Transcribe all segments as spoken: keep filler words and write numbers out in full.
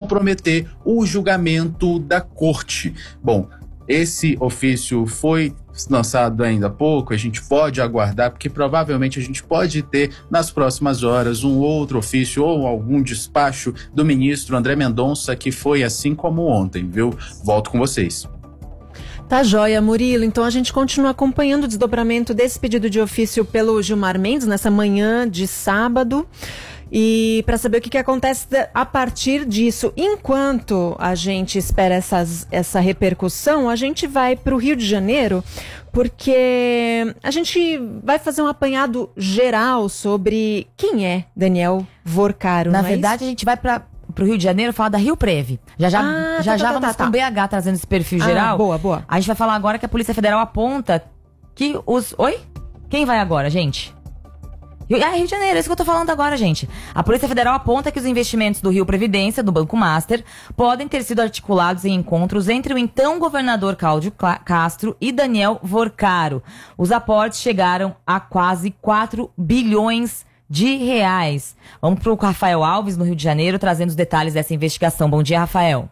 comprometer o julgamento da corte. Bom, esse ofício foi lançado ainda há pouco, a gente pode aguardar, porque provavelmente a gente pode ter nas próximas horas um outro ofício ou algum despacho do ministro André Mendonça, que foi assim como ontem, viu? Volto com vocês. Tá joia, Murilo. Então a gente continua acompanhando o desdobramento desse pedido de ofício pelo Gilmar Mendes nessa manhã de sábado. E para saber o que, que acontece a partir disso, enquanto a gente espera essas, essa repercussão, a gente vai para o Rio de Janeiro, porque a gente vai fazer um apanhado geral sobre quem é Daniel Vorcaro. Na verdade, é a gente vai para o Rio de Janeiro falar da Rio Prev. Já já, ah, já, tá, já tá, vamos tá, tá. com o B H trazendo esse perfil geral. Ah, boa, boa. A gente vai falar agora que a Polícia Federal aponta que os... Oi? Quem vai agora, gente? Ah, Rio de Janeiro, é isso que eu tô falando agora, gente. A Polícia Federal aponta que os investimentos do Rio Previdência, do Banco Master, podem ter sido articulados em encontros entre o então governador Cláudio Castro e Daniel Vorcaro. Os aportes chegaram a quase quatro bilhões de reais. Vamos pro Rafael Alves, no Rio de Janeiro, trazendo os detalhes dessa investigação. Bom dia, Rafael.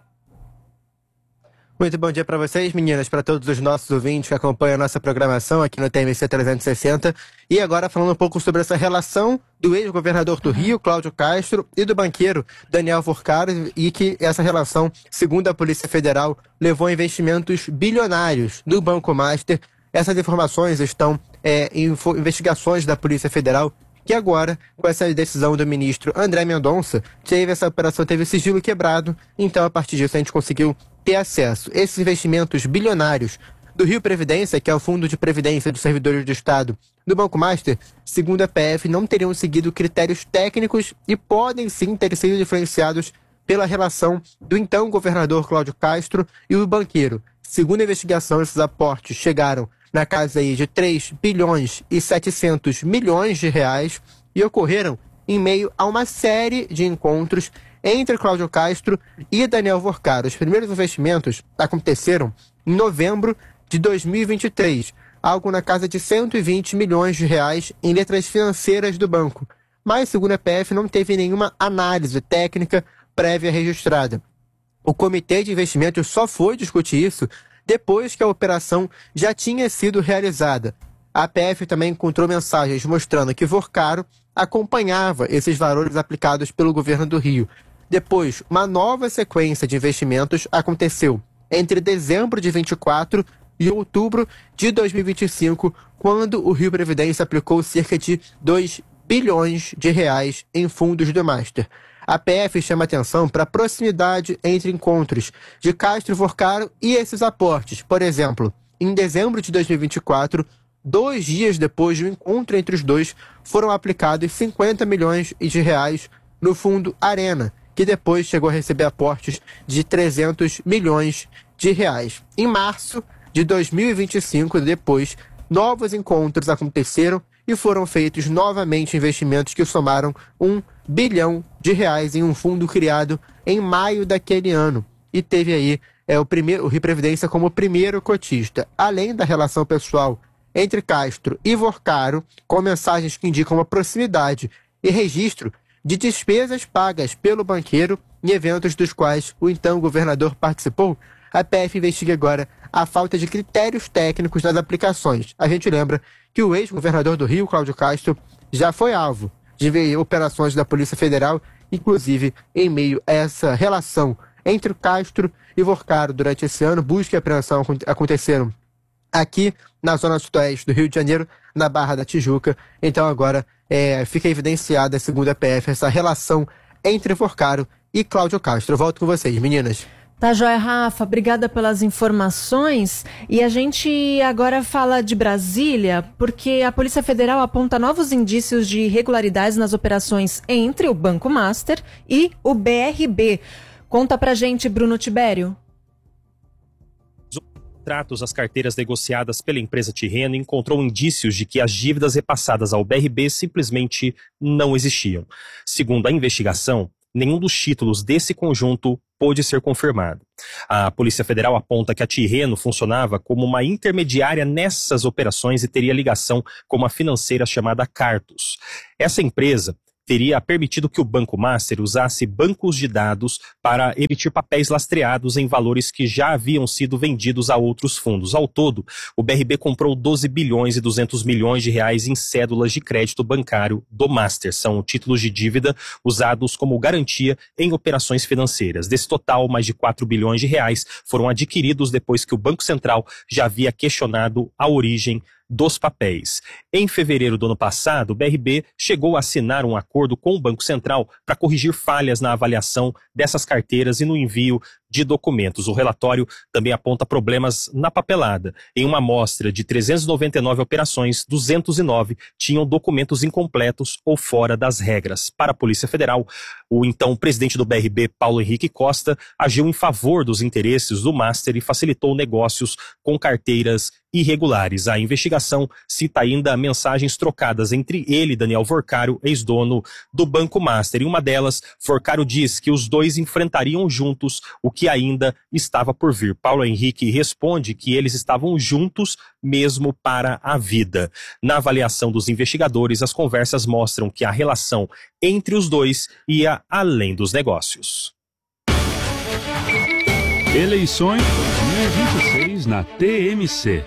Muito bom dia para vocês, meninas, para todos os nossos ouvintes que acompanham a nossa programação aqui no T M C trezentos e sessenta. E agora falando um pouco sobre essa relação do ex-governador do Rio, Cláudio Castro, e do banqueiro Daniel Vorcaro, e que essa relação, segundo a Polícia Federal, levou a investimentos bilionários do Banco Master. Essas informações estão é, em investigações da Polícia Federal, que agora, com essa decisão do ministro André Mendonça, teve essa operação, teve sigilo quebrado, então a partir disso a gente conseguiu ter acesso. Esses investimentos bilionários do Rio Previdência, que é o Fundo de Previdência dos Servidores do Estado do Banco Master, segundo a P F, não teriam seguido critérios técnicos e podem sim ter sido influenciados pela relação do então governador Cláudio Castro e o banqueiro. Segundo a investigação, esses aportes chegaram na casa aí de três bilhões e setecentos milhões de reais e ocorreram em meio a uma série de encontros entre Cláudio Castro e Daniel Vorcaro. Os primeiros investimentos aconteceram em novembro de dois mil e vinte e três, algo na casa de cento e vinte milhões de reais em letras financeiras do banco. Mas, segundo a P F, não teve nenhuma análise técnica prévia registrada. O Comitê de Investimentos só foi discutir isso depois que a operação já tinha sido realizada. A P F também encontrou mensagens mostrando que Vorcaro acompanhava esses valores aplicados pelo governo do Rio. Depois, uma nova sequência de investimentos aconteceu entre dezembro de vinte e quatro e outubro de dois mil e vinte e cinco, quando o Rio Previdência aplicou cerca de dois bilhões de reais em fundos do Master. A P F chama atenção para a proximidade entre encontros de Castro e Vorcaro e esses aportes. Por exemplo, em dezembro de dois mil e vinte e quatro, dois dias depois do encontro entre os dois, foram aplicados cinquenta milhões de reais no fundo Arena, que depois chegou a receber aportes de trezentos milhões de reais. Em março de dois mil e vinte e cinco, depois, novos encontros aconteceram e foram feitos novamente investimentos que somaram um bilhão de reais em um fundo criado em maio daquele ano. E teve aí é, o, primeiro, o Rio Previdência como primeiro cotista. Além da relação pessoal entre Castro e Vorcaro, com mensagens que indicam uma proximidade e registro de despesas pagas pelo banqueiro em eventos dos quais o então governador participou, a P F investiga agora a falta de critérios técnicos nas aplicações. A gente lembra que o ex-governador do Rio, Cláudio Castro, já foi alvo de operações da Polícia Federal, inclusive em meio a essa relação entre Castro e Vorcaro durante esse ano. Busca e apreensão aconteceram aqui na zona sudoeste do Rio de Janeiro, na Barra da Tijuca. Então agora é, fica evidenciada, segundo a P F, essa relação entre Vorcaro e Cláudio Castro. Eu volto com vocês, meninas. Tá joia, Rafa. Obrigada pelas informações. E a gente agora fala de Brasília, porque a Polícia Federal aponta novos indícios de irregularidades nas operações entre o Banco Master e o B R B. Conta pra gente, Bruno Tibério. Contratos, as carteiras negociadas pela empresa Tirreno encontrou indícios de que as dívidas repassadas ao B R B simplesmente não existiam. Segundo a investigação, nenhum dos títulos desse conjunto pôde ser confirmado. A Polícia Federal aponta que a Tirreno funcionava como uma intermediária nessas operações e teria ligação com uma financeira chamada Cartus. Essa empresa teria permitido que o Banco Master usasse bancos de dados para emitir papéis lastreados em valores que já haviam sido vendidos a outros fundos. Ao todo, o B R B comprou doze bilhões e duzentos milhões de reais em cédulas de crédito bancário do Master. São títulos de dívida usados como garantia em operações financeiras. Desse total, mais de quatro bilhões de reais foram adquiridos depois que o Banco Central já havia questionado a origem dos papéis. Em fevereiro do ano passado, o B R B chegou a assinar um acordo com o Banco Central para corrigir falhas na avaliação dessas carteiras e no envio de documentos. O relatório também aponta problemas na papelada. Em uma amostra de trezentas e noventa e nove operações, duzentos e nove tinham documentos incompletos ou fora das regras. Para a Polícia Federal, o então presidente do B R B, Paulo Henrique Costa, agiu em favor dos interesses do Master e facilitou negócios com carteiras irregulares. A investigação cita ainda mensagens trocadas entre ele e Daniel Vorcaro, ex-dono do Banco Master. Em uma delas, Vorcaro diz que os dois enfrentariam juntos o que ainda estava por vir. Paulo Henrique responde que eles estavam juntos mesmo para a vida. Na avaliação dos investigadores, as conversas mostram que a relação entre os dois ia além dos negócios. Eleições dois mil e vinte e seis na T M C.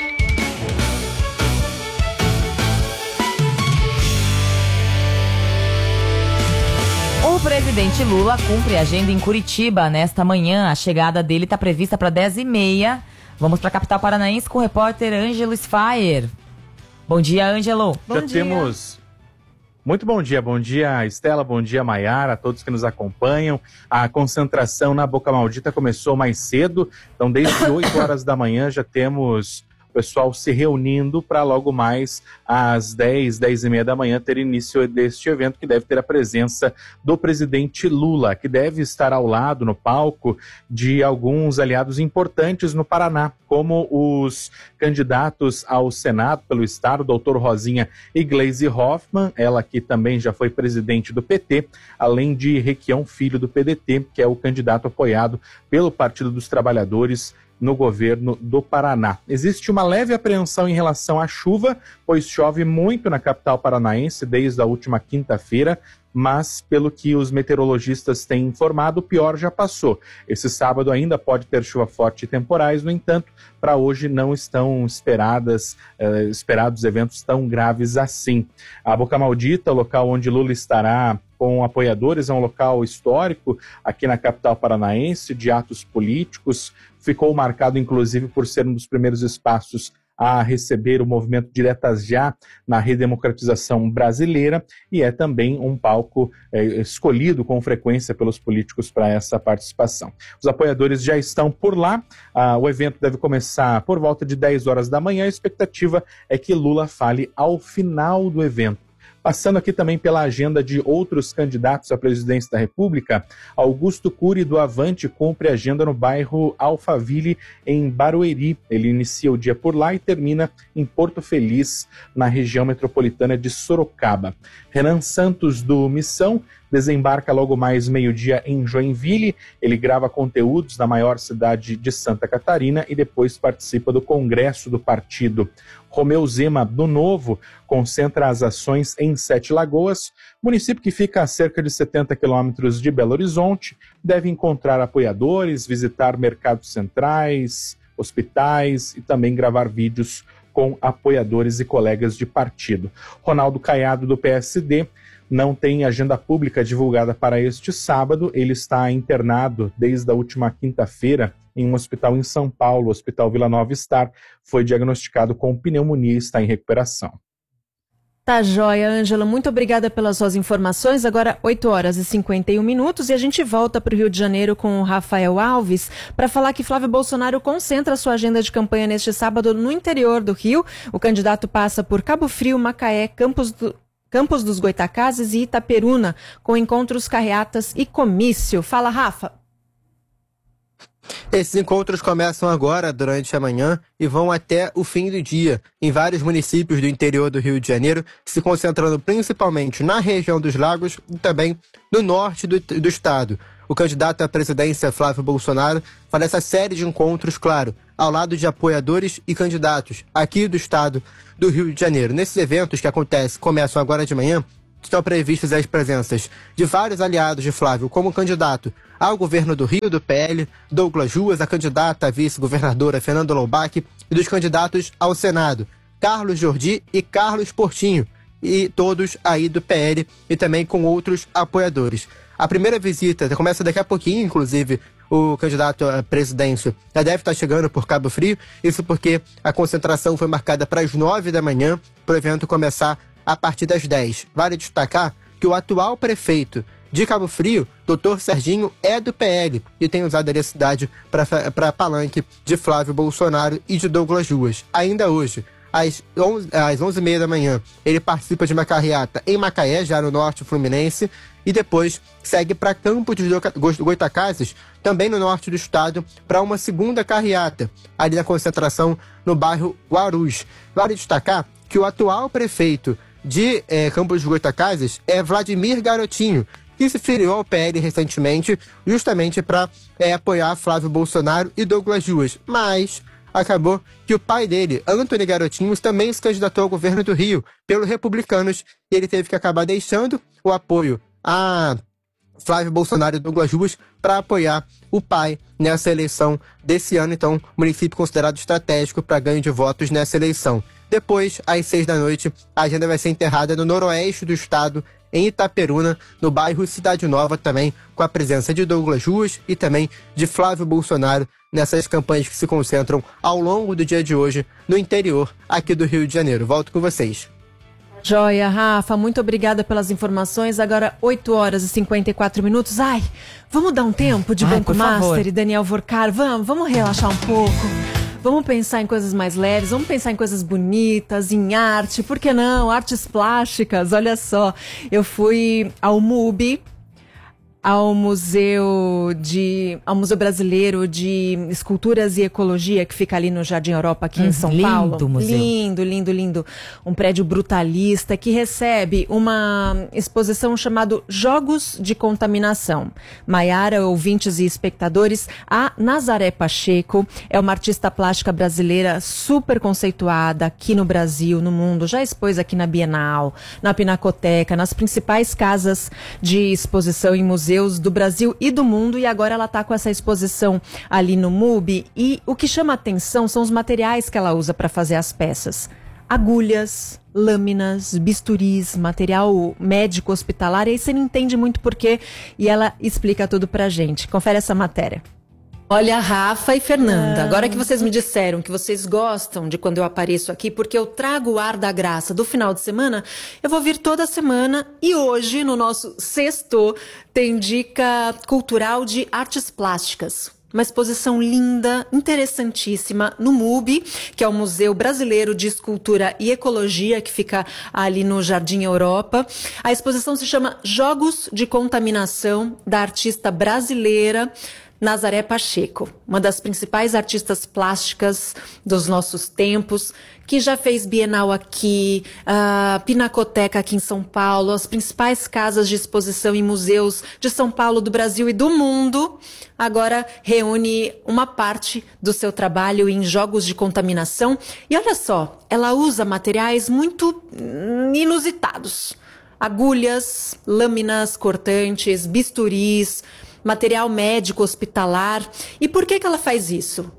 O presidente Lula cumpre agenda em Curitiba nesta manhã. A chegada dele está prevista para dez e meia. Vamos para a capital paranaense com o repórter Ângelo Sfayer. Bom dia, Ângelo. Bom Já dia. temos... Muito bom dia, bom dia Estela, bom dia Maiara, a todos que nos acompanham. A concentração na Boca Maldita começou mais cedo, então desde oito horas da manhã já temos o pessoal se reunindo para logo mais às dez, dez e meia da manhã ter início deste evento, que deve ter a presença do presidente Lula, que deve estar ao lado no palco de alguns aliados importantes no Paraná, como os candidatos ao Senado pelo Estado, doutor Rosinha e Gleisi Hoffmann, ela que também já foi presidente do P T, além de Requião Filho do P D T, que é o candidato apoiado pelo Partido dos Trabalhadores no governo do Paraná. Existe uma leve apreensão em relação à chuva, pois chove muito na capital paranaense desde a última quinta-feira, mas pelo que os meteorologistas têm informado, o pior já passou. Esse sábado ainda pode ter chuva forte e temporais, no entanto, para hoje não estão esperadas, eh, esperados eventos tão graves assim. A Boca Maldita, o local onde Lula estará com apoiadores, é um local histórico aqui na capital paranaense, de atos políticos, ficou marcado inclusive por ser um dos primeiros espaços a receber o movimento Diretas Já na redemocratização brasileira e é também um palco é, escolhido com frequência pelos políticos para essa participação. Os apoiadores já estão por lá, ah, o evento deve começar por volta de dez horas da manhã, a expectativa é que Lula fale ao final do evento. Passando aqui também pela agenda de outros candidatos à presidência da República, Augusto Cury do Avante cumpre agenda no bairro Alphaville, em Barueri. Ele inicia o dia por lá e termina em Porto Feliz, na região metropolitana de Sorocaba. Renan Santos do Missão desembarca logo mais meio-dia em Joinville. Ele grava conteúdos na maior cidade de Santa Catarina e depois participa do congresso do partido. Romeu Zema, do Novo, concentra as ações em Sete Lagoas, município que fica a cerca de setenta quilômetros de Belo Horizonte, deve encontrar apoiadores, visitar mercados centrais, hospitais e também gravar vídeos com apoiadores e colegas de partido. Ronaldo Caiado, do P S D, não tem agenda pública divulgada para este sábado. Ele está internado desde a última quinta-feira em um hospital em São Paulo, o Hospital Vila Nova Star. Foi diagnosticado com pneumonia e está em recuperação. Tá joia, Ângela. Muito obrigada pelas suas informações. Agora, oito horas e cinquenta e um minutos e a gente volta para o Rio de Janeiro com o Rafael Alves para falar que Flávio Bolsonaro concentra sua agenda de campanha neste sábado no interior do Rio. O candidato passa por Cabo Frio, Macaé, Campos do... Campos dos Goitacazes e Itaperuna, com encontros, carreatas e comício. Fala, Rafa. Esses encontros começam agora, durante a manhã, e vão até o fim do dia, em vários municípios do interior do Rio de Janeiro, se concentrando principalmente na região dos Lagos e também no norte do, do estado. O candidato à presidência, Flávio Bolsonaro, faz essa série de encontros, claro, ao lado de apoiadores e candidatos aqui do estado do Rio de Janeiro. Nesses eventos que acontecem, começam agora de manhã, estão previstas as presenças de vários aliados de Flávio como candidato ao governo do Rio, do P L, Douglas Ruas, a candidata a vice-governadora Fernanda Loubach, e dos candidatos ao Senado, Carlos Jordi e Carlos Portinho, e todos aí do P L e também com outros apoiadores. A primeira visita começa daqui a pouquinho, inclusive o candidato à presidência já deve estar chegando por Cabo Frio, isso porque a concentração foi marcada para as nove da manhã, para o evento começar a partir das dez. Vale destacar que o atual prefeito de Cabo Frio, doutor Serginho, é do P L e tem usado a cidade para palanque de Flávio Bolsonaro e de Douglas Ruas. Ainda hoje, às onze, às onze e meia da manhã, ele participa de uma carreata em Macaé, já no norte fluminense, e depois segue para Campo de Goytacazes, também no norte do estado, para uma segunda carreata, ali na concentração no bairro Guarus. Vale destacar que o atual prefeito de eh, Campos de Goytacazes é Vladimir Garotinho, que se filiou ao P L recentemente, justamente para eh, apoiar Flávio Bolsonaro e Douglas Ruas. Mas acabou que o pai dele, Antony Garotinho, também se candidatou ao governo do Rio pelos republicanos, e ele teve que acabar deixando o apoio a Flávio Bolsonaro e Douglas Ruas para apoiar o pai nessa eleição desse ano. Então, município considerado estratégico para ganho de votos nessa eleição. Depois, às seis da noite, a agenda vai ser enterrada no noroeste do estado, em Itaperuna, no bairro Cidade Nova, também com a presença de Douglas Ruas e também de Flávio Bolsonaro nessas campanhas que se concentram ao longo do dia de hoje no interior aqui do Rio de Janeiro. Volto com vocês. Joia, Rafa, muito obrigada pelas informações. Agora, oito horas e cinquenta e quatro minutos. Ai, vamos dar um tempo de Ai, Banco por Master favor. e Daniel Vorcar? Vamos, vamos relaxar um pouco. Vamos pensar em coisas mais leves, vamos pensar em coisas bonitas, em arte, por que não? Artes plásticas, olha só. Eu fui ao MUBI, ao Museu de, ao Museu Brasileiro de Esculturas e Ecologia, que fica ali no Jardim Europa, aqui Hum, em São lindo Paulo. museu. Lindo, lindo, lindo. Um prédio brutalista que recebe uma exposição chamada Jogos de Contaminação. Maiara, ouvintes e espectadores, a Nazaré Pacheco é uma artista plástica brasileira super conceituada aqui no Brasil, no mundo. Já expôs aqui na Bienal, na Pinacoteca, nas principais casas de exposição e museus do Brasil e do mundo, e agora ela está com essa exposição ali no MUBI, e o que chama atenção são os materiais que ela usa para fazer as peças. Agulhas, lâminas, bisturis, material médico hospitalar, e aí você não entende muito porquê, e ela explica tudo pra gente. Confere essa matéria. Olha, Rafa e Fernanda, agora que vocês me disseram que vocês gostam de quando eu apareço aqui, porque eu trago o ar da graça do final de semana, eu vou vir toda semana, e hoje, no nosso sexto, tem dica cultural de artes plásticas. Uma exposição linda, interessantíssima, no MUBI, que é o Museu Brasileiro de Escultura e Ecologia, que fica ali no Jardim Europa. A exposição se chama Jogos de Contaminação, da artista brasileira Nazaré Pacheco, uma das principais artistas plásticas dos nossos tempos, que já fez Bienal aqui, a Pinacoteca aqui em São Paulo, as principais casas de exposição e museus de São Paulo, do Brasil e do mundo. Agora reúne uma parte do seu trabalho em jogos de contaminação. E olha só, ela usa materiais muito inusitados. Agulhas, lâminas cortantes, bisturis, material médico hospitalar. E por que que ela faz isso?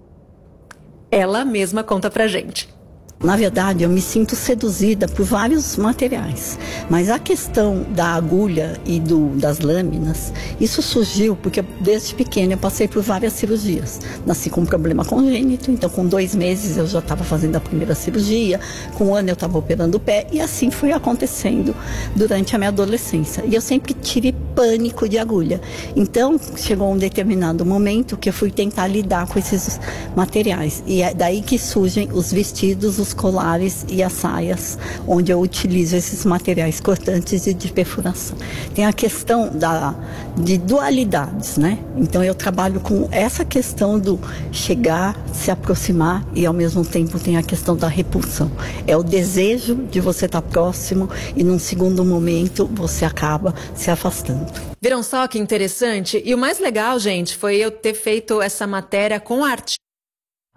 Ela mesma conta pra gente. Na verdade, eu me sinto seduzida por vários materiais, mas a questão da agulha e do, das lâminas, isso surgiu porque desde pequena eu passei por várias cirurgias. Nasci com um problema congênito, então com dois meses eu já estava fazendo a primeira cirurgia, com um ano eu estava operando o pé, e assim foi acontecendo durante a minha adolescência. E eu sempre tive pânico de agulha. Então chegou um determinado momento que eu fui tentar lidar com esses materiais, e é daí que surgem os vestidos, os colares e as saias, onde eu utilizo esses materiais cortantes e de perfuração. Tem a questão da, de dualidades, né? Então eu trabalho com essa questão do chegar, se aproximar, e ao mesmo tempo tem a questão da repulsão. É o desejo de você estar próximo e num segundo momento você acaba se afastando. Viram só que interessante? E o mais legal, gente, foi eu ter feito essa matéria com arte.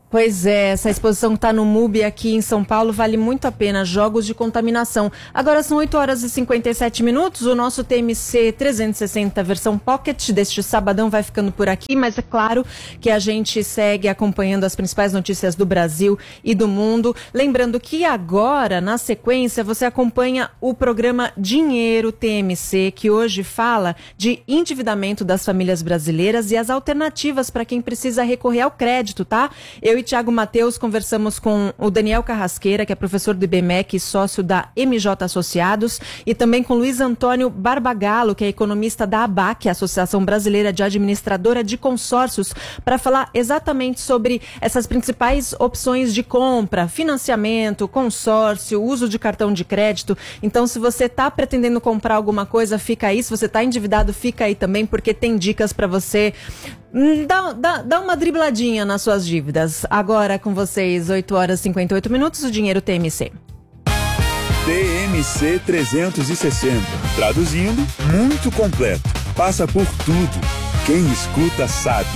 Pois é, essa exposição que está no M U B aqui em São Paulo vale muito a pena, jogos de contaminação. Agora são oito horas e cinquenta e sete minutos, o nosso T M C trezentos e sessenta versão Pocket deste sabadão vai ficando por aqui, mas é claro que a gente segue acompanhando as principais notícias do Brasil e do mundo. Lembrando que agora, na sequência, você acompanha o programa Dinheiro T M C, que hoje fala de endividamento das famílias brasileiras e as alternativas para quem precisa recorrer ao crédito, tá? Eu Eu e Thiago Mateus conversamos com o Daniel Carrasqueira, que é professor do I B M E C e sócio da M J Associados, e também com Luiz Antônio Barbagallo, que é economista da ABAC, a Associação Brasileira de Administradora de Consórcios, para falar exatamente sobre essas principais opções de compra, financiamento, consórcio, uso de cartão de crédito. Então, se você está pretendendo comprar alguma coisa, fica aí. Se você está endividado, fica aí também, porque tem dicas para você Dá, dá, dá uma dribladinha nas suas dívidas. Agora com vocês, oito horas e cinquenta e oito minutos, o Dinheiro T M C. T M C trezentos e sessenta. Traduzindo, muito completo. Passa por tudo. Quem escuta sabe.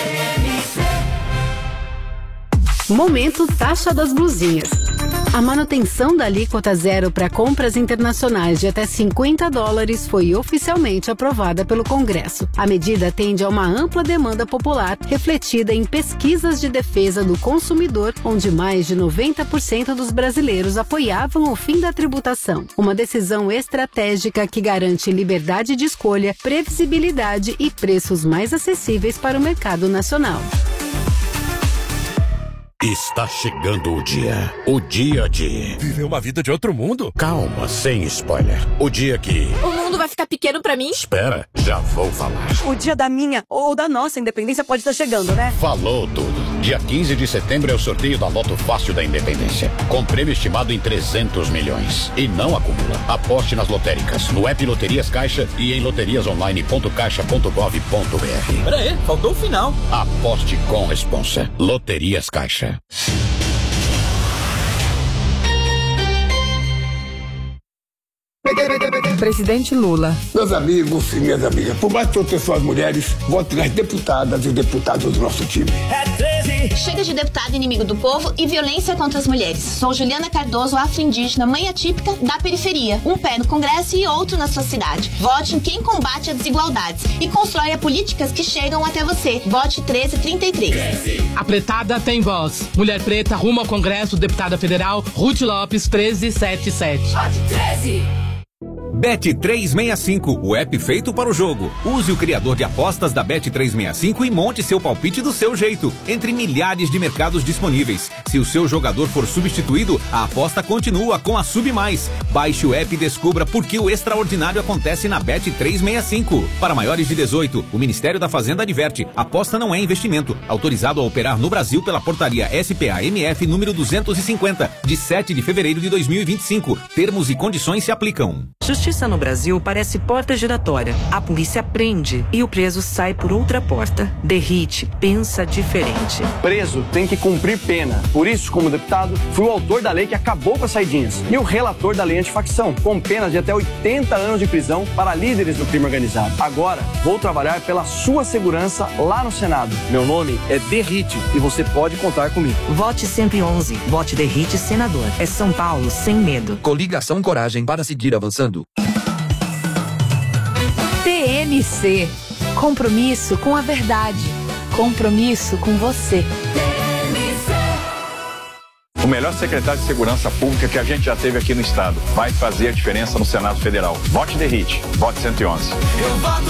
Momento Taxa das Blusinhas. A manutenção da alíquota zero para compras internacionais de até cinquenta dólares foi oficialmente aprovada pelo Congresso. A medida atende a uma ampla demanda popular, refletida em pesquisas de defesa do consumidor, onde mais de noventa por cento dos brasileiros apoiavam o fim da tributação. Uma decisão estratégica que garante liberdade de escolha, previsibilidade e preços mais acessíveis para o mercado nacional. Está chegando o dia. O dia de... viver uma vida de outro mundo? Calma, sem spoiler. O dia que... o mundo vai ficar pequeno pra mim? Espera, já vou falar. O dia da minha ou da nossa independência pode estar chegando, né? Falou tudo. Dia quinze de setembro é o sorteio da Loto Fácil da Independência. Com prêmio estimado em trezentos milhões. E não acumula. Aposte nas lotéricas, no app Loterias Caixa e em loterias online ponto caixa ponto gov ponto br. Pera aí, faltou o final. Aposte com responsa. Loterias Caixa. Presidente Lula. Meus amigos e minhas amigas, por mais proteção às mulheres, vote nas deputadas e deputados do nosso time. É treze. Chega de deputado inimigo do povo e violência contra as mulheres. Sou Juliana Cardoso, afro-indígena, mãe atípica da periferia. Um pé no Congresso e outro na sua cidade. Vote em quem combate as desigualdades e constrói políticas que chegam até você. Vote treze trinta e três. A pretada tem voz. Mulher preta rumo ao Congresso, deputada federal, Ruth Lopes, treze setenta e sete. Vote treze. Bet trezentos e sessenta e cinco, o app feito para o jogo. Use o criador de apostas da Bet trezentos e sessenta e cinco e monte seu palpite do seu jeito, entre milhares de mercados disponíveis. Se o seu jogador for substituído, a aposta continua com a Sub Mais. Baixe o app e descubra por que o extraordinário acontece na Bet trezentos e sessenta e cinco. Para maiores de dezoito, o Ministério da Fazenda adverte: aposta não é investimento. Autorizado a operar no Brasil pela portaria S P A M F número duzentos e cinquenta, de sete de fevereiro de dois mil e vinte e cinco. Termos e condições se aplicam. Justiça no Brasil parece porta giratória. A polícia prende e o preso sai por outra porta. Derrite, pensa diferente. Preso tem que cumprir pena. Por isso, como deputado, fui o autor da lei que acabou com as saidinhas e o relator da lei antifacção, com penas de até oitenta anos de prisão para líderes do crime organizado. Agora, vou trabalhar pela sua segurança lá no Senado. Meu nome é Derrite e você pode contar comigo. Vote cento e onze. Vote Derrite Senador. É São Paulo sem medo. Coligação Coragem para seguir avançando. T M C. Compromisso com a verdade. Compromisso com você. O melhor secretário de Segurança Pública que a gente já teve aqui no estado. Vai fazer a diferença no Senado Federal. Vote Derrite. Vote cento e onze. Eu voto